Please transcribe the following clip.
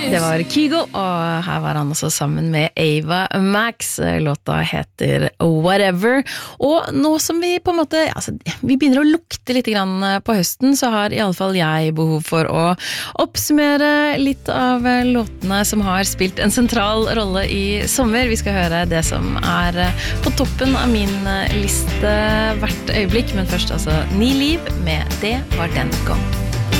Det var Kygo, og her var han også sammen med Ava Max. Låta heter Whatever. Og nå som vi på en måte, vi begynner å lukte litt grann på høsten, så har i alle fall jeg behov for å oppsummere litt av låtene som har spilt en sentral rolle i sommer. Vi skal høre det som er på toppen av min liste hvert øyeblikk, men først altså Ni liv med Det var den gang.